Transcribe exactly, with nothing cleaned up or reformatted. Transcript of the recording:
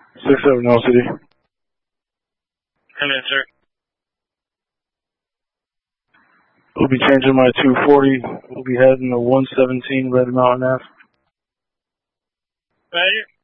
six seven L C D. Come in, sir. We'll be changing my two forty. We'll be heading to one seventeen Red Mountain Ave. Right here.